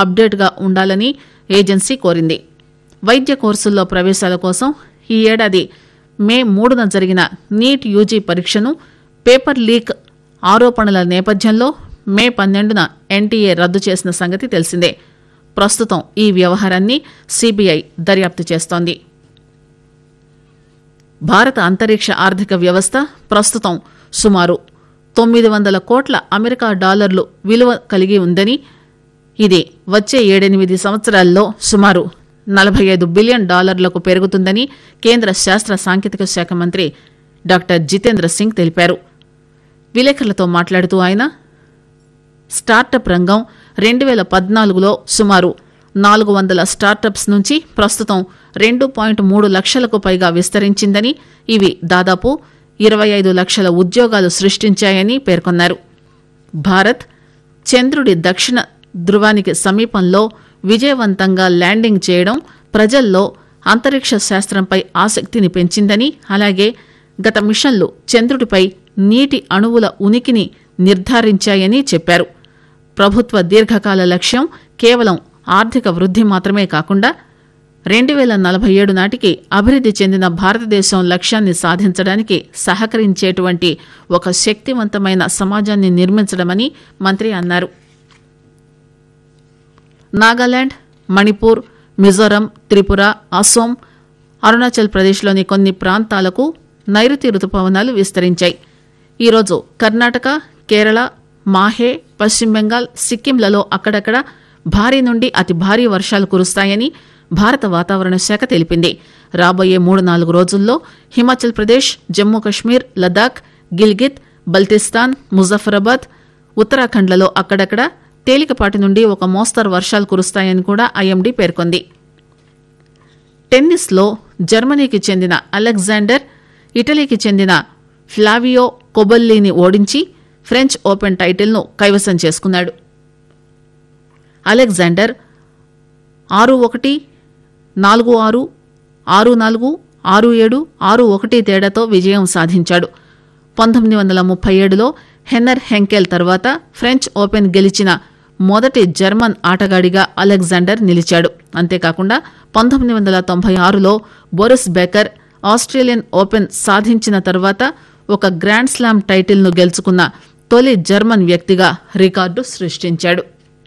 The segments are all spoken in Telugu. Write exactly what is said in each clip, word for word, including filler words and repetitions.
అప్డేట్గా ఉండాలని ఏజెన్సీ కోరింది. వైద్య కోర్సుల్లో ప్రవేశాల కోసం ఈ ఏడాది మే మూడున జరిగిన నీట్ యూజీ పరీక్షను పేపర్ లీక్ ఆరోపణల నేపథ్యంలో మే పన్నెండున ఎన్టీఏ రద్దు చేసిన సంగతి తెలిసిందే. ప్రస్తుతం ఈ వ్యవహారాన్ని సీబీఐ దర్యాప్తు చేస్తోంది. భారత అంతరిక్ష ఆర్థిక వ్యవస్థ ప్రస్తుతం సుమారు తొమ్మిది వందల కోట్ల అమెరికా డాలర్లు విలువ కలిగి ఉందని, ఇది వచ్చే ఏడెనిమిది సంవత్సరాల్లో సుమారు నలభై ఐదు బిలియన్ డాలర్లకు పెరుగుతుందని కేంద్ర శాస్త్ర సాంకేతిక శాఖ మంత్రి డాక్టర్ జితేంద్ర సింగ్ తెలిపారు. విలేకరులతో మాట్లాడుతూ ఆయన స్టార్టప్ రంగం రెండు వేల పద్నాలుగులో సుమారు నాలుగు వందల స్టార్టప్స్ నుంచి ప్రస్తుతం రెండు పాయింట్ మూడు లక్షలకు పైగా విస్తరించిందని, ఇవి దాదాపు ఇరవై ఐదు లక్షల ఉద్యోగాలు సృష్టించాయని పేర్కొన్నారు. భారత్ చంద్రుడి దక్షిణ ధృవానికి సమీపంలో విజయవంతంగా ల్యాండింగ్ చేయడం ప్రజల్లో అంతరిక్ష శాస్త్రంపై ఆసక్తిని పెంచిందని, అలాగే గత మిషన్లు చంద్రుడిపై నీటి అణువుల ఉనికిని నిర్ధారించాయని చెప్పారు. ప్రభుత్వ దీర్ఘకాల లక్ష్యం కేవలం ఆర్థిక వృద్ధి మాత్రమే కాకుండా రెండు వేల నలభై ఏడు నాటికి అభివృద్ధి చెందిన భారతదేశం లక్ష్యాన్ని సాధించడానికి సహకరించేటువంటి ఒక శక్తివంతమైన సమాజాన్ని నిర్మించడమని మంత్రి అన్నారు. నాగాలాండ్, మణిపూర్, మిజోరం, త్రిపుర, అసోం, అరుణాచల్ ప్రదేశ్లోని కొన్ని ప్రాంతాలకు నైరుతి రుతుపవనాలు విస్తరించాయి. ఈరోజు కర్ణాటక, కేరళ, మాహే, పశ్చిమ బెంగాల్, సిక్కింలలో అక్కడక్కడ భారీ నుండి అతి భారీ వర్షాలు కురుస్తాయని భారత వాతావరణ శాఖ తెలిపింది. రాబోయే మూడు నాలుగు రోజుల్లో హిమాచల్ ప్రదేశ్, జమ్మూ కశ్మీర్, లదాఖ్, గిల్గిత్, బల్తిస్తాన్, ముజఫరాబాద్, ఉత్తరాఖండ్లలో అక్కడక్కడ తేలికపాటి నుండి ఒక మోస్తరు వర్షాలు కురుస్తాయని కూడా ఐఎండీ పేర్కొంది. టెన్నిస్లో జర్మనీకి చెందిన అలెగ్జాండర్ ఇటలీకి చెందిన ఫ్లావియో కొబెల్లీని ఓడించి ఫ్రెంచ్ ఓపెన్ టైటిల్ను కైవసం చేసుకున్నాడు. అలెగ్జాండర్ ఆరు ఒకటి, నాలుగు ఆరు, ఆరు నాలుగు, ఆరు ఏడు, ఆరు ఒకటి తేడాతో విజయం సాధించాడు. పంతొమ్మిది వందల ముప్పై ఏడులో హెన్నర్ హెంకెల్ తర్వాత ఫ్రెంచ్ ఓపెన్ గెలిచిన మొదటి జర్మన్ ఆటగాడిగా అలెగ్జాండర్ నిలిచాడు. అంతేకాకుండా పంతొమ్మిది వందల తొంభై ఆరులో బోరిస్ బేకర్ ఆస్ట్రేలియన్ ఓపెన్ సాధించిన తర్వాత ఒక గ్రాండ్ స్లామ్ టైటిల్ను గెలుచుకున్న తొలి జర్మన్ వ్యక్తిగా రికార్డు సృష్టించాడు.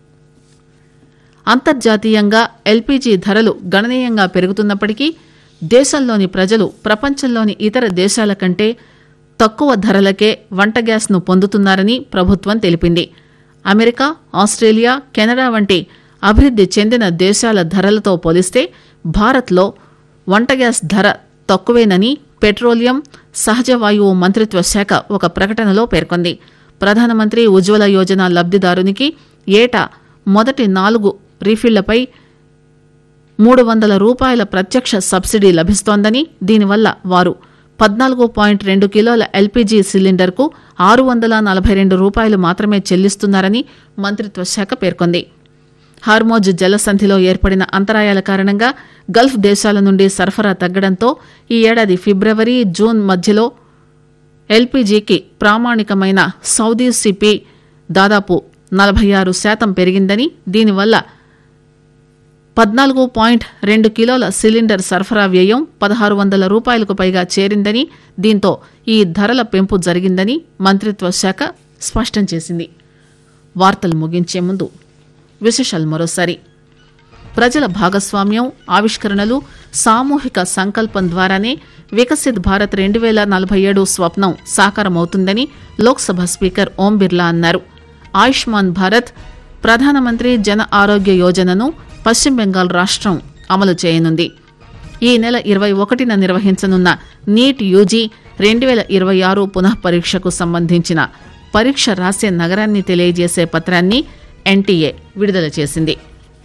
అంతర్జాతీయంగా ఎల్పీజీ ధరలు గణనీయంగా పెరుగుతున్నప్పటికీ దేశంలోని ప్రజలు ప్రపంచంలోని ఇతర దేశాల కంటే తక్కువ ధరలకే వంట గ్యాస్ను పొందుతున్నారని ప్రభుత్వం తెలిపింది. అమెరికా, ఆస్ట్రేలియా, కెనడా వంటి అభివృద్ధి చెందిన దేశాల ధరలతో పోలిస్తే భారత్లో వంట గ్యాస్ ధర తక్కువేనని పెట్రోలియం, సహజ వాయువు మంత్రిత్వ శాఖ ఒక ప్రకటనలో పేర్కొంది. ప్రధానమంత్రి ఉజ్వల యోజన లబ్దిదారునికి ఏటా మొదటి నాలుగు రీఫిళ్లపై మూడు వందల రూపాయల ప్రత్యక్ష సబ్సిడీ లభిస్తోందని, దీనివల్ల వారు పద్నాలుగు పాయింట్ రెండు కిలోల ఎల్పీజీ సిలిండర్కు ఆరు వందల నలభై రెండు రూపాయలు మాత్రమే చెల్లిస్తున్నారని మంత్రిత్వ శాఖ పేర్కొంది. హార్మోజ్ జలసంధిలో ఏర్పడిన అంతరాయాల కారణంగా గల్ఫ్ దేశాల నుండి సరఫరా తగ్గడంతో ఈ ఏడాది ఫిబ్రవరి, జూన్ మధ్యలో ఎల్పీజీకి ప్రామాణికమైన సౌదీ సిపి దాదాపు నలభై ఆరు శాతం పెరిగిందని, దీనివల్ల పద్నాలుగు పాయింట్ రెండు కిలోల సిలిండర్ సరఫరా వ్యయం పదహారు వందల రూపాయలకు పైగా చేరిందని, దీంతో ఈ ధరల పెంపు జరిగిందని మంత్రిత్వ శాఖ స్పష్టం చేసింది. వార్తలు ముగించే ముందు విశేషాలు మరోసారి. ప్రజల భాగస్వామ్యం, ఆవిష్కరణలు, సామూహిక సంకల్పం ద్వారానే వికసిత్ భారత్ రెండు వేల నలభై ఏడు స్వప్నం సాకారమవుతుందని లోక్సభ స్పీకర్ ఓం బిర్లా అన్నారు. ఆయుష్మాన్ భారత్, ప్రధానమంత్రి జన ఆరోగ్య యోజనను పశ్చిమ బెంగాల్ రాష్ట్రం అమలు చేయనుంది. ఈ నెల ఇరవై ఒకటిన నిర్వహించనున్న నీట్ యూజీ రెండు వేల ఇరవై ఆరు పునః పరీక్షకు సంబంధించిన పరీక్ష రాసే నగరాన్ని తెలియజేసే పత్రాన్ని ఎన్టీఏ విడుదల చేసింది.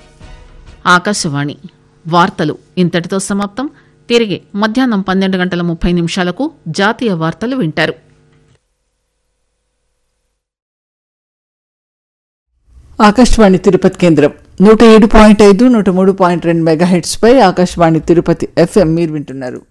ఆకాశవాణి వార్తలు ఇంతటితో సమాప్తం. తిరిగి మధ్యాహ్నం పన్నెండు గంటల ముప్పై నిమిషాలకు జాతీయ వార్తలు వింటారు. ఆకాశవాణి తిరుపతి కేంద్రం నూట ఏడు పాయింట్ ఐదు నూట మూడు పాయింట్ రెండు మెగాహెట్స్ పై ఆకాశవాణి తిరుపతి ఎఫ్ఎం మీరు వింటున్నారు.